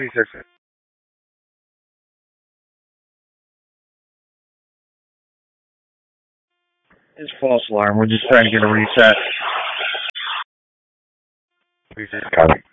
366. It's false alarm. We're just trying to get a reset. 366. Copy.